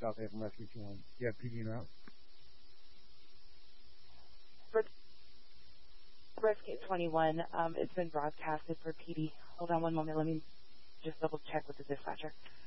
South Haven Rescue 21. Do you have PD en route? For Rescue 21, it's been broadcasted for PD. Hold on one moment. Let me just double check with the dispatcher.